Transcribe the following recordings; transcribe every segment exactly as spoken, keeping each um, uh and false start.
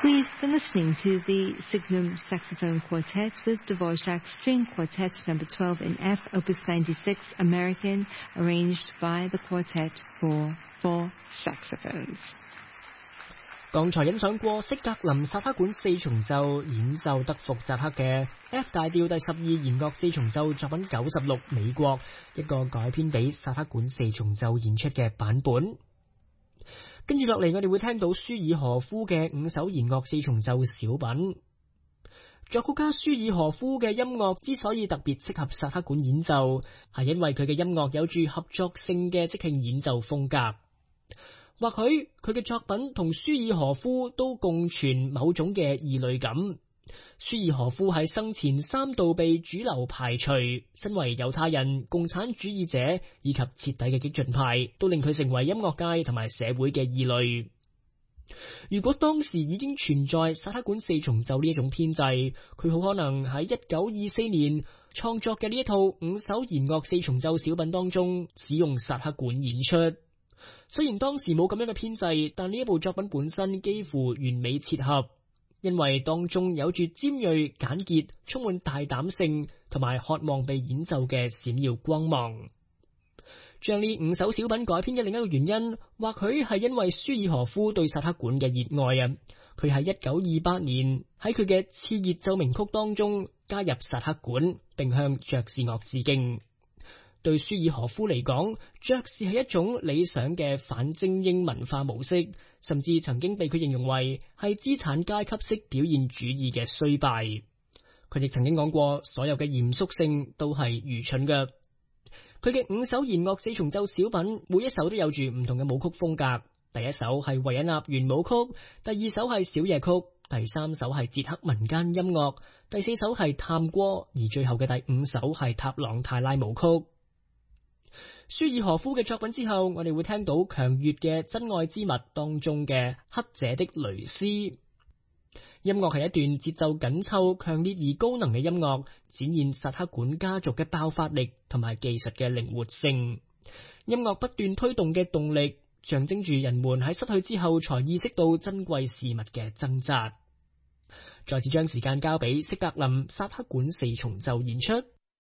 We've been listening to the Signum Saxophone Quartet with Dvorak String Quartet number twelve in F, Opus ninety-six, American, arranged by the quartet for four saxophones. 剛才欣賞過釋格林薩克管四重奏演奏德福扎克嘅 F 大調第十二弦樂四重奏作品九十六美國，一個改編俾薩克管四重奏演出嘅版本。跟住落嚟我哋會聽到舒爾何夫嘅五首弦樂四重奏小品。作曲家舒爾何夫嘅音樂之所以特別適合薩克管演奏，係因為佢嘅音樂有住合作性嘅即興演奏風格。或許佢嘅作品同舒爾何夫都共存某種嘅異類感。舒爾何夫喺生前三度被主流排除，身為猶太人、共產主義者以及徹底嘅激進派，都令佢成為音樂界同埋社會嘅異類。如果當時已經存在薩克管四重奏呢一種編制，佢好可能喺一九二四年創作嘅呢一套五首弦樂四重奏小品當中使用薩克管演出。雖然當時冇咁樣嘅編制，但呢一部作品本身幾乎完美切合，因為當中有住尖銳、簡潔、充滿大膽性同埋渴望被演奏嘅閃耀光芒。將呢五首小品改編嘅另一個原因，或許係因為舒爾何夫對薩克管嘅熱愛啊！佢喺一九二八年喺佢嘅熾熱奏鳴曲當中加入薩克管，並向爵士樂致敬。對舒爾何夫嚟講，爵士係一種理想嘅反精英文化模式，甚至曾經被佢形容為係資產階級式表現主義嘅衰敗。佢亦曾經講過，所有嘅嚴肅性都係愚蠢嘅。佢嘅五首弦樂四重奏小品，每一首都有住唔同嘅舞曲風格。第一首係維也納圓舞曲，第二首係小夜曲，第三首係捷克民間音樂，第四首係探戈，而最後嘅第五首係塔朗泰拉舞曲。舒爾何夫嘅作品之後，我哋會聽到強烈嘅《真愛之物》當中嘅黑者的蕾絲。音樂係一段節奏緊湊、強烈而高能嘅音樂，展現薩克管家族嘅爆發力同埋技術嘅靈活性。音樂不斷推動嘅動力，象徵住人們喺失去之後才意識到珍貴事物嘅掙扎。再次將時間交俾釋格林薩克管四重奏演出。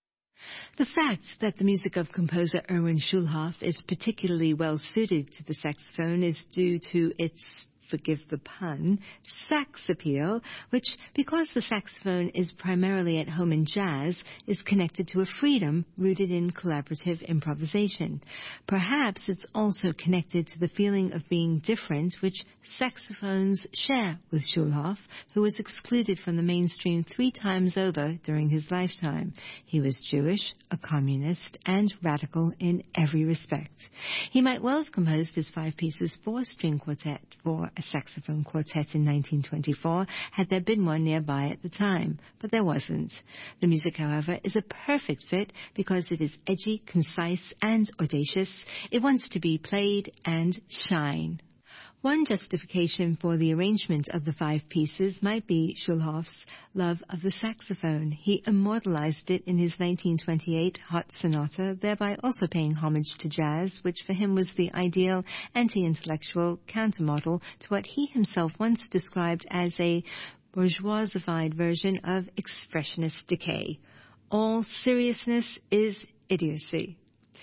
The fact that the music of composer Erwin Schulhoff is particularly well suited to the saxophone is due to its, forgive the pun, sax appeal, which, because the saxophone is primarily at home in jazz, is connected to a freedom rooted in collaborative improvisation. Perhaps it's also connected to the feeling of being different, which saxophones share with Schulhoff, who was excluded from the mainstream three times over during his lifetime. He was Jewish, a communist, and radical in every respect. He might well have composed his five pieces four-string quartet for a saxophone quartet in nineteen twenty-four, had there been one nearby at the time, but there wasn't. The music, however, is a perfect fit because it is edgy, concise, and audacious. It wants to be played and shine. One justification for the arrangement of the five pieces might be Schulhoff's love of the saxophone. He immortalized it in his nineteen twenty-eight Hot Sonata, thereby also paying homage to jazz, which for him was the ideal anti-intellectual countermodel to what he himself once described as a bourgeoisified version of expressionist decay. All seriousness is idiocy.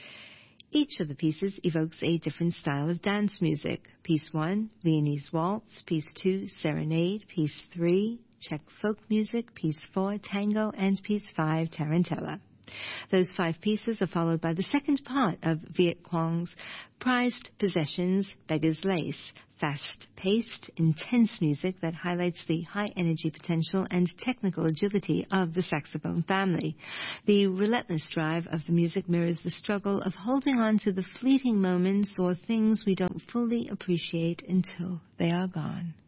Each of the pieces evokes a different style of dance music. Piece one, Viennese Waltz. Piece two, Serenade. Piece three, Czech folk music. Piece four, Tango. And piece five, Tarantella. Those five pieces are followed by the second part of Viet Quang's prized possessions, Beggar's Lace, fast-paced, intense music that highlights the high energy potential and technical agility of the saxophone family. The relentless drive of the music mirrors the struggle of holding on to the fleeting moments or things we don't fully appreciate until they are gone.